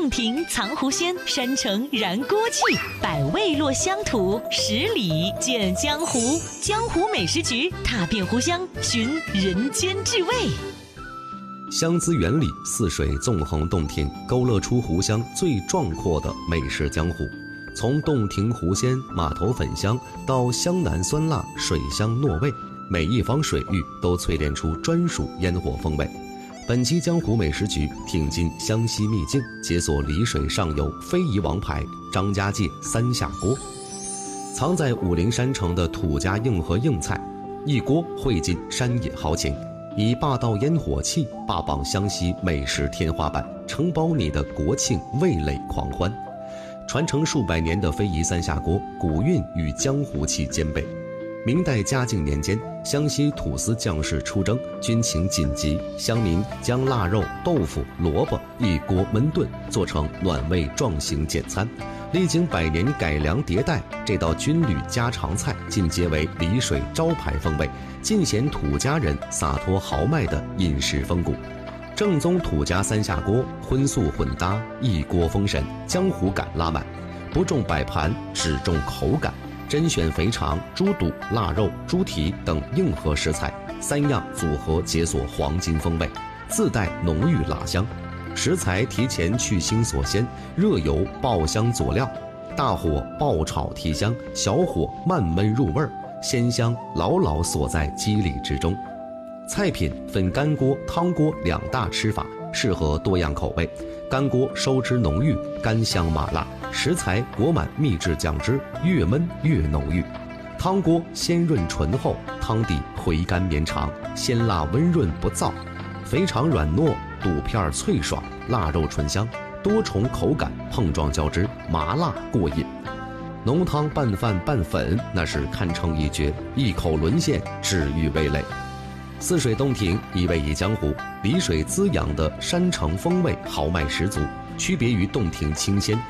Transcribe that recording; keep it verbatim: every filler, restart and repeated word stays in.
洞庭藏狐仙，山城燃锅气，百味落乡土，十里见江湖。江湖美食局，踏遍湖湘，寻人间至味。 湘资源里，四水纵横洞庭，勾勒出湖湘最壮阔的美食江湖。从洞庭湖鲜、码头粉香到湘南酸辣、水乡糯味，每一方水域都淬炼出专属烟火风味。本期江湖美食局挺进湘西秘境，解锁丽水上游非遗王牌张家界三下锅。藏在武陵山城的土家硬核硬菜，一锅汇尽山野豪情，以霸道烟火气霸榜湘西美食天花板，承包你的国庆味蕾狂欢。传承数百年的非遗三下锅，古韵与江湖气兼备。明代嘉靖年间，湘西土司将士出征，军情紧急，乡民将腊肉、豆腐、萝卜一锅焖炖，做成暖胃壮行简餐。历经百年改良迭代，这道军旅家常菜进阶为丽水招牌风味，尽显土家人洒脱豪迈的饮食风骨。正宗土家三下锅，荤素混搭，一锅封神，江湖感拉满，不重摆盘，只重口感。甄选肥肠、猪肚、腊肉、猪蹄等硬核食材，三样组合解锁黄金风味，自带浓郁辣香。食材提前去腥锁鲜，热油爆香佐料，大火爆炒提香，小火慢焖入味儿，鲜香牢牢锁在肌理之中。菜品分干锅、汤锅两大吃法，适合多样口味。干锅收汁浓郁，干香麻辣，食材裹满秘制酱汁，越焖越浓郁。汤锅鲜润醇厚，汤底回甘绵长，鲜辣温润不燥，肥肠软糯，肚片脆爽，腊肉醇香，多重口感碰撞交织，麻辣过瘾。浓汤拌饭拌粉，那是堪称一绝，一口沦陷，治愈味蕾。四水洞庭，一味一江湖，丽水滋养的山城风味豪迈十足，区别于洞庭清鲜